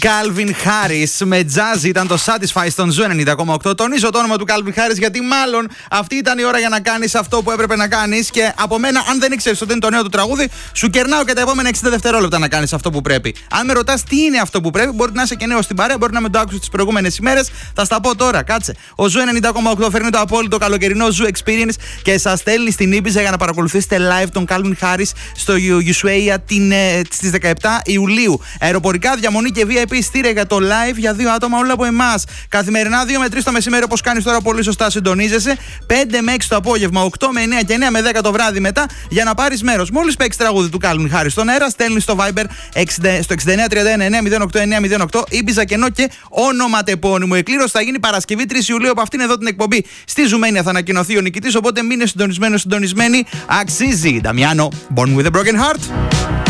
Calvin Harris με jazz ήταν το Satisfy στον Ζου 90,8. Τονίζω το όνομα του Calvin Harris γιατί μάλλον αυτή ήταν η ώρα για να κάνεις αυτό που έπρεπε να κάνεις. Και από μένα, αν δεν ήξερες ότι είναι το νέο του τραγούδι, σου κερνάω και τα επόμενα 60 δευτερόλεπτα να κάνεις αυτό που πρέπει. Αν με ρωτάς τι είναι αυτό που πρέπει, μπορεί να είσαι και νέος στην παρέα, μπορεί να με το άκουσες τις προηγούμενες ημέρες. Θα στα πω τώρα, κάτσε. Ο Ζου 90,8 φέρνει το απόλυτο καλοκαιρινό Ζου Experience και σας στέλνει στην Ήπιζα για να παρακολουθήσετε live τον Calvin Harris στο Ushuaia στις 17 Ιουλίου. Αεροπορικά, διαμονή και VIP στήρια για το live για 2 άτομα, όλα από εμάς. Καθημερινά 2 με 3 το μεσημέρι, όπως κάνεις τώρα πολύ σωστά, συντονίζεσαι. 5 με 6 το απόγευμα, 8 με 9 και 9 με 10 το βράδυ μετά για να πάρεις μέρος. Μόλις παίξεις τραγούδι του Calvin Harris στον αέρα, στέλνεις στο Viber στο 6931908908 Ήπιζα κενό και ονοματεπώνυμο. Εκκλήρωση θα γίνει Παρασκευή 3 Ιουλίου από αυτήν εδώ την εκπομπή. Στη Ζουμένια θα ανακοινωθεί ο νικητής, οπότε μείνε συντονισμένοι. Αξίζει. Νταμιάνο, Born with a Broken Heart.